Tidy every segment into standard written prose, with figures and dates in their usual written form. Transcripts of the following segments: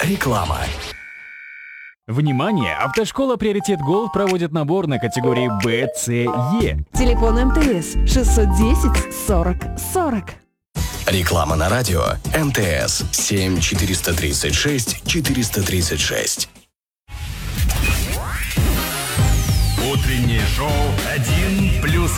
Реклама. Внимание! Автошкола «Приоритет Голд» проводит набор на категории Б, С, Е. Телефон МТС 610 40 40. Реклама на радио. МТС 7 436 436. Утреннее шоу «1+1».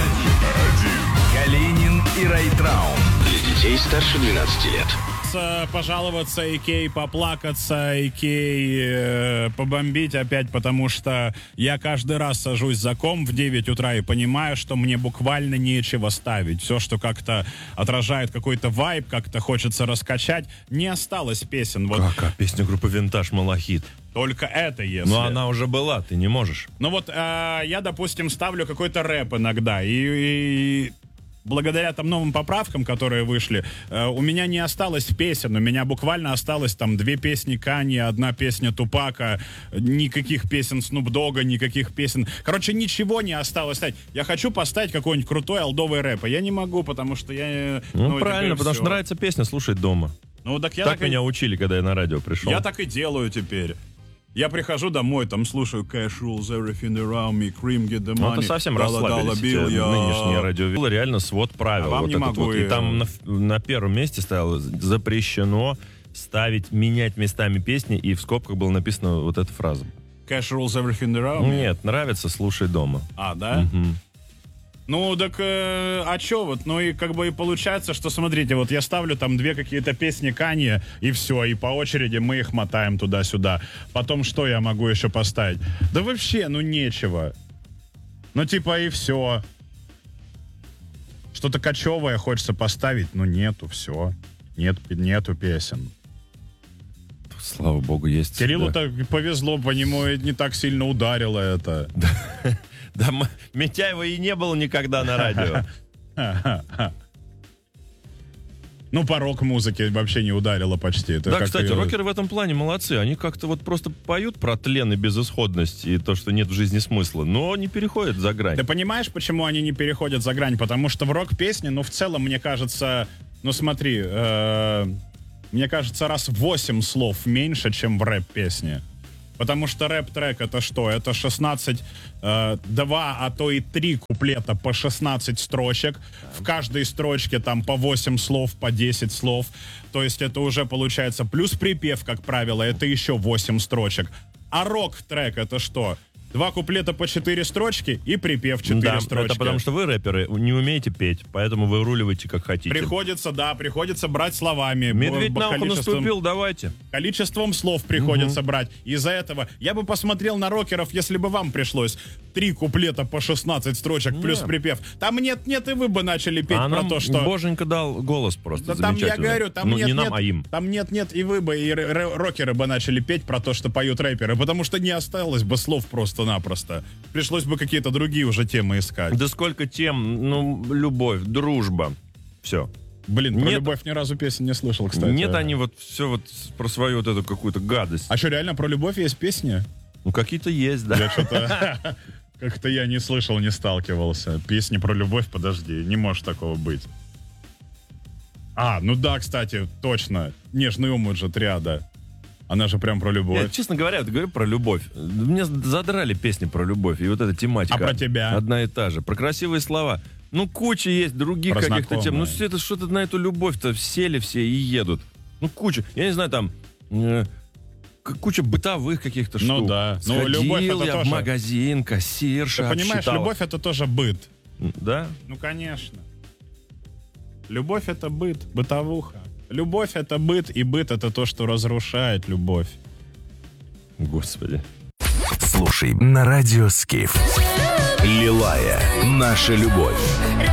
Калинин и Райтраун. Для детей старше 12 лет. Пожаловаться, икей поплакаться, икей побомбить опять, потому что я каждый раз сажусь за комп в 9 утра и понимаю, что мне буквально нечего ставить. Все, что как-то отражает какой-то вайб, как-то хочется раскачать, не осталось песен. Вот. Как? Песня группы «Винтаж» «Малахит». Только это если. Но она уже была, ты не можешь. Ну вот я, допустим, ставлю какой-то рэп иногда, и благодаря там новым поправкам, которые вышли, у меня не осталось песен, у меня буквально осталось там 2 песни Канье, 1 песня Тупака, никаких песен Снуп Догга, никаких песен. Короче, ничего не осталось ставить. Я хочу поставить какой-нибудь крутой олдовый рэп, а я не могу, потому что я... Ну правильно, потому что нравится песня слушать дома. Ну, так я так меня учили, когда я на радио пришел. Я так и делаю теперь. Я прихожу домой, там слушаю Cash Rules, Everything Around Me, Cream, Get the Money. Ну, это совсем расслабились нынешние радио. Было реально свод правил. А вам не могу. И там на первом месте стояло: запрещено ставить, менять местами песни, и в скобках было написано вот эта фраза. Cash Rules, Everything Around Me? Нет, нравится, слушай дома. А, да? Угу. Ну, так, а чё вот? Ну, и как бы и получается, что, смотрите, вот я ставлю там 2 какие-то песни Канье, и все, и по очереди мы их мотаем туда-сюда. Потом что я могу еще поставить? Да вообще, ну, нечего. Ну, типа, и все. Что-то кочевое хочется поставить, ну, нету, все. Нету песен. Слава богу, есть. Кириллу так повезло, по нему не так сильно ударило это. Да, Митяева и не было никогда на радио. Ну, по рок-музыке вообще не ударило почти. Это да, кстати, рокеры в этом плане молодцы. Они как-то вот просто поют про тлен и безысходность, и то, что нет в жизни смысла, но не переходят за грань. Ты понимаешь, почему они не переходят за грань? Потому что в рок-песне, ну, в целом, мне кажется, ну, смотри, мне кажется, раз 8 слов меньше, чем в рэп-песне. Потому что рэп-трек это что? Это 16, 2, а то и 3 куплета по 16 строчек. В каждой строчке там по 8 слов, по 10 слов. То есть это уже получается плюс припев, как правило, это еще 8 строчек. А рок-трек это что? 2 куплета по 4 строчки и припев 4 строчки. Это потому что вы, рэперы, не умеете петь, поэтому вы руливаете как хотите. Приходится брать словами. Медведь на ухо наступил, давайте. Количеством слов приходится брать. Из-за этого я бы посмотрел на рокеров, если бы вам пришлось 3 куплета по 16 строчек плюс припев. Там нет, и вы бы начали петь про то, что... Боженька дал голос просто там, замечательный. Я говорю, там ну, нет, не нам, а им. Там нет, и вы бы, и рокеры бы начали петь про то, что поют рэперы, потому что не осталось бы слов просто-напросто. Пришлось бы какие-то другие уже темы искать. Да сколько тем, ну, любовь, дружба, все. Блин, про любовь ни разу песен не слышал, кстати. Нет, они вот все вот про свою вот эту какую-то гадость. А что, реально про любовь есть песни? Ну, какие-то есть, да. Я что-то... Как-то я не слышал, не сталкивался. Песни про любовь, подожди, не может такого быть. А, ну да, кстати, точно. Нежный ум же триада. Она же прям про любовь. Я, честно говоря, говорю про любовь. Мне задрали песни про любовь, и вот эта тематика. А про тебя? Одна и та же. Про красивые слова. Ну, куча есть других про каких-то тем. Ну, знакомые. это что-то на эту любовь-то сели все и едут. Ну, куча. Я не знаю, там... куча бытовых каких-то штук. Ну да. Сходил любовь это я тоже... в магазин, кассирша Ты понимаешь, отсчитала. любовь это тоже быт. Да? Ну, конечно. Любовь это быт, бытовуха. Любовь это быт, и быт это то, что разрушает любовь. Господи. Слушай на радио Скиф. Лилая. Наша любовь.